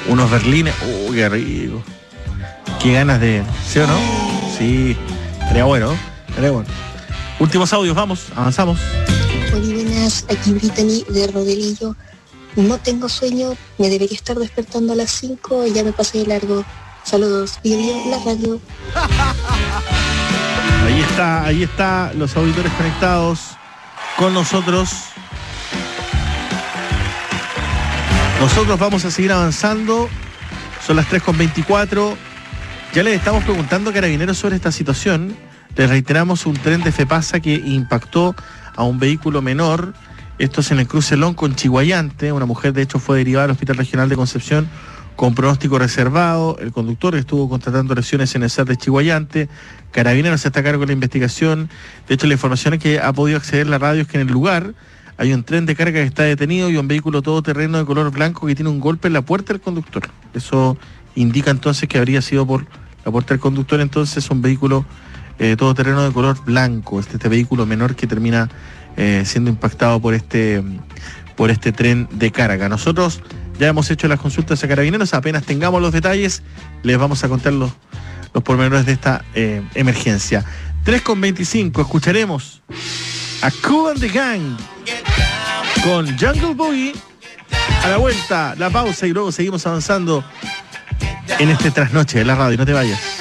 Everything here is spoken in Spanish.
Unos berlines. Qué rico. Qué ganas de... ¿Sí o no? Sí. Sería bueno. Últimos audios, vamos, avanzamos. Buenas, aquí Brittany de Rodelillo. No tengo sueño, me debería estar despertando a las 5 y ya me pasé de largo. Saludos, Video, la radio. Ahí está, los auditores conectados con nosotros. Nosotros vamos a seguir avanzando. Son las 3:24. Ya les estamos preguntando a Carabineros sobre esta situación. Les reiteramos un tren de FEPASA que impactó a un vehículo menor. Esto es en el cruce Long con Chiguayante. Una mujer, de hecho, fue derivada al Hospital Regional de Concepción con pronóstico reservado. El conductor estuvo constatando lesiones en el SAT de Chiguayante. Carabineros está a cargo de la investigación. De hecho, la información es que ha podido acceder la radio es que en el lugar hay un tren de carga que está detenido y un vehículo todoterreno de color blanco que tiene un golpe en la puerta del conductor. Eso indica entonces que habría sido por la puerta del conductor, entonces un vehículo todoterreno de color blanco, este vehículo menor que termina siendo impactado por este tren de carga. Nosotros ya hemos hecho las consultas a Carabineros, apenas tengamos los detalles, les vamos a contar los pormenores de esta emergencia. 3:25, escucharemos a Kool and the Gang con Jungle Boogie. A la vuelta, la pausa y luego seguimos avanzando en este trasnoche de la radio. No te vayas.